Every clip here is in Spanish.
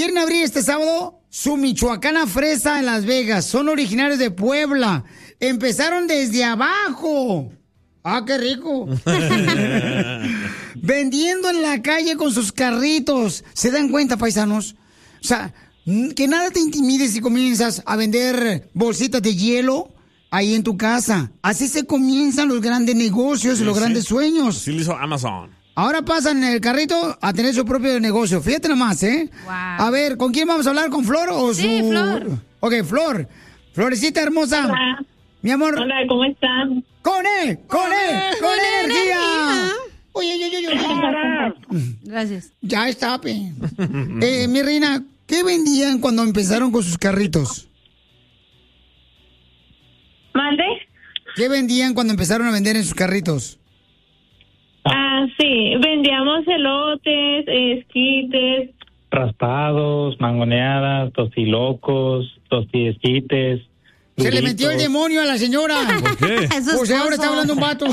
quieren abrir este sábado su Michoacana Fresa en Las Vegas. Son originarios de Puebla. Empezaron desde abajo. ¡Ah, qué rico! Vendiendo en la calle con sus carritos. ¿Se dan cuenta, paisanos? O sea, que nada te intimide si comienzas a vender bolsitas de hielo ahí en tu casa. Así se comienzan los grandes negocios y los grandes sueños. Sí lo hizo Amazon. Ahora pasan en el carrito a tener su propio negocio. Fíjate nomás, ¿eh? Wow. A ver, ¿con quién vamos a hablar? ¿Con Flor o su...? Sí, Flor. Ok, Flor. Florecita hermosa. Hola. Mi amor. Hola, ¿cómo están? ¡Con energía! Oye. Gracias. Ya está, pe. Mi reina, ¿qué vendían cuando empezaron con sus carritos? ¿Mande? ¿Qué vendían cuando empezaron a vender en sus carritos? Sí, vendíamos elotes, esquites. Raspados, mangoneadas, tostilocos, tostiesquites. Se le metió el demonio a la señora. ¿Por qué? Pues ahora está hablando un vato.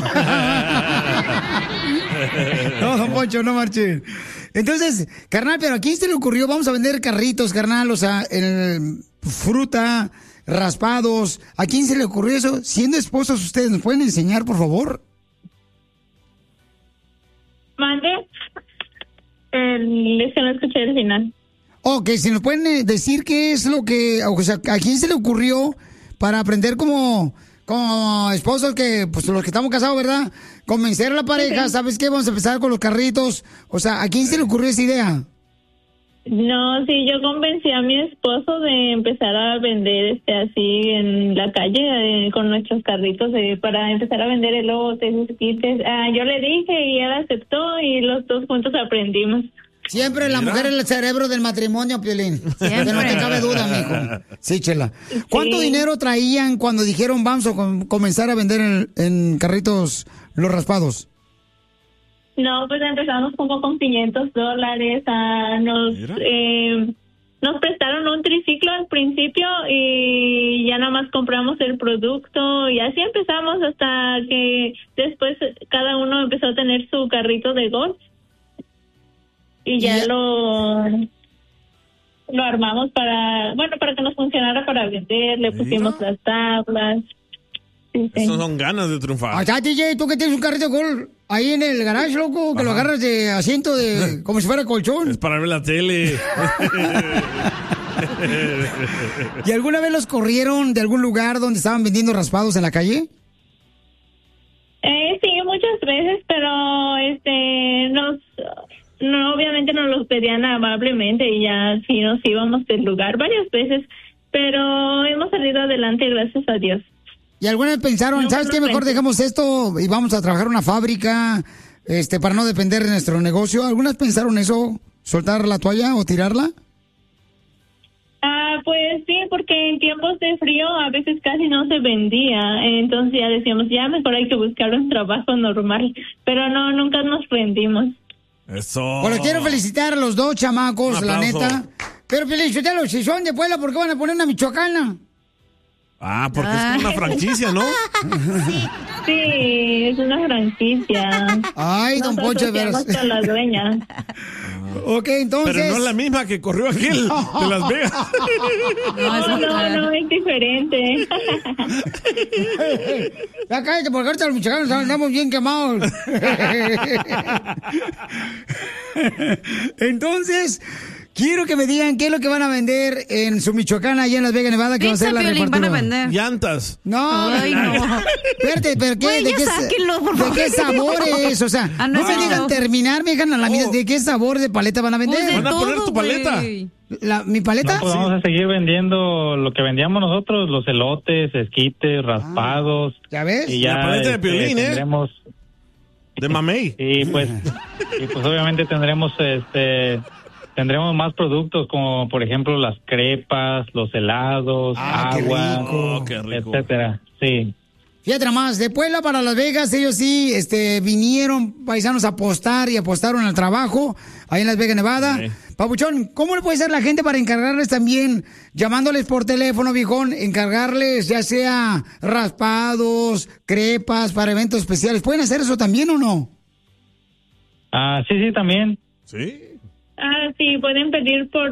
No, don Poncho, no marche. Entonces, carnal, pero ¿a quién se le ocurrió? Vamos a vender carritos, carnal, o sea, fruta, raspados. ¿A quién se le ocurrió eso? Siendo esposos ustedes, ¿nos pueden enseñar, por favor? ¿Mande? Es que no escuché el final. Ok, si nos pueden decir qué es lo que, o sea, ¿a quién se le ocurrió para aprender como esposos que, pues los que estamos casados, ¿verdad? Convencer a la pareja, ¿sabes qué? Vamos a empezar con los carritos. O sea, ¿a quién se le ocurrió esa idea? No, sí, yo convencí a mi esposo de empezar a vender así en la calle con nuestros carritos para empezar a vender elotes, esquites. Yo le dije y él aceptó y los dos juntos aprendimos. Siempre la mujer es el cerebro del matrimonio, Piolín. Que no te cabe duda, mijo. Sí, Chela. ¿Cuánto dinero traían cuando dijeron vamos a comenzar a vender en carritos los raspados? No, pues empezamos como con $500. Nos prestaron un triciclo al principio y ya nada más compramos el producto y así empezamos hasta que después cada uno empezó a tener su carrito de golf y ya lo armamos para que nos funcionara para vender, le pusimos las tablas. Sí. Esas son ganas de triunfar. O sea, DJ, tú que tienes un carrito de golf ahí en el garage, loco, que lo agarras de asiento de como si fuera colchón. Es para ver la tele. ¿Y alguna vez los corrieron de algún lugar donde estaban vendiendo raspados en la calle? Sí, muchas veces, pero obviamente nos los pedían amablemente y ya sí nos íbamos del lugar varias veces, pero hemos salido adelante gracias a Dios. ¿Y alguna vez pensaron, ¿sabes qué? Mejor dejamos esto y vamos a trabajar en una fábrica para no depender de nuestro negocio? ¿Algunas pensaron eso? ¿Soltar la toalla o tirarla? Pues sí, porque en tiempos de frío a veces casi no se vendía, entonces ya decíamos, ya mejor hay que buscar un trabajo normal, pero no, nunca nos rendimos. Eso. Bueno, quiero felicitar a los dos chamacos, la neta. Pero felicitarlos, si son de Puebla, ¿por qué van a poner una michoacana? Porque es como una franquicia, ¿no? Sí, es una franquicia. Ay, don Poncho, de veras. Con la dueña. Ok, entonces... Pero no es la misma que corrió aquel de Las Vegas. No, es diferente. Ya cállate, porque ahorita los michoacanos andamos bien quemados. Entonces... quiero que me digan qué es lo que van a vender en su Michoacana, allá en Las Vegas, Nevada, que va a ser la repartidora. Van a vender Llantas. No. Ay, no. Espérate, ¿pero qué? Güey, ¿De qué sabores? O sea, no me digan terminar, me dejan a la mía. ¿De qué sabor de paleta van a vender? Pues Van a poner tu paleta. ¿Mi paleta? No, pues vamos a seguir vendiendo lo que vendíamos nosotros, los elotes, esquites, raspados. ¿Ya ves? Y ya La paleta de Piolín, tendremos... De mamey. Y pues obviamente tendremos más productos como por ejemplo las crepas, los helados, agua, qué rico. etcétera. Sí. Fíjate más, de Puebla para Las Vegas, ellos sí vinieron paisanos a apostar y apostaron al trabajo ahí en Las Vegas, Nevada. Sí. Papuchón, ¿cómo le puede hacer la gente para encargarles también, llamándoles por teléfono, viejón, encargarles ya sea raspados, crepas para eventos especiales? ¿Pueden hacer eso también o no? Sí, también. Sí. Sí, pueden pedir por